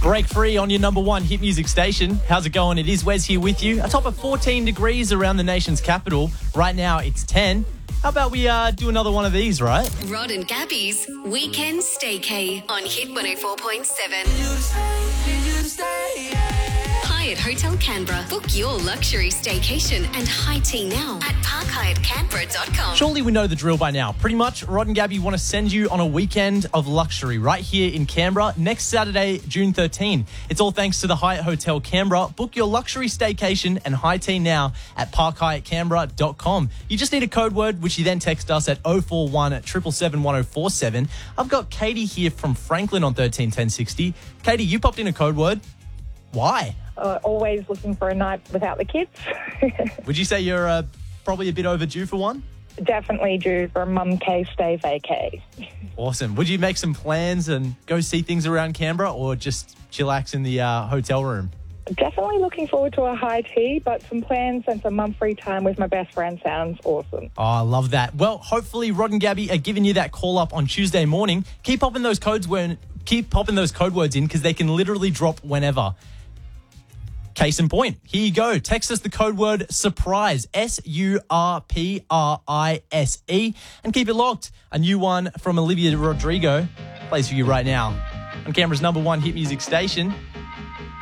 Break free on your number one hit music station. How's it going? It is Wes here with you. A top of 14 degrees around the nation's capital. Right now it's 10. How about we do another one of these, right? Rod and Gabby's Weekend Staycay on Hit 104.7. Hyatt Hotel Canberra. Book your luxury staycation and high tea now at parkhyattcanberra.com. Surely we know the drill by now. Pretty much, Rod and Gabby want to send you on a weekend of luxury right here in Canberra next Saturday, June 13. It's all thanks to the Hyatt Hotel Canberra. Book your luxury staycation and high tea now at parkhyattcanberra.com. You just need a code word, which you then text us at 041 777 1047. I've got Katie here from Franklin on 131060. Katie, you popped in a code word. Why? Always looking for a night without the kids. Would you say you're probably a bit overdue for one? Definitely due for a mum case stay vacay. Awesome. Would you make some plans and go see things around Canberra or just chillax in the hotel room? Definitely looking forward to a high tea, but some plans and some mum free time with my best friend sounds awesome. Oh, I love that. Well, hopefully Rod and Gabby are giving you that call up on Tuesday morning. Keep popping those code words in because they can literally drop whenever. Case in point, here you go. Text us the code word SURPRISE, SURPRISE, and keep it locked. A new one from Olivia Rodrigo plays for you right now on Canberra's number one hit music station.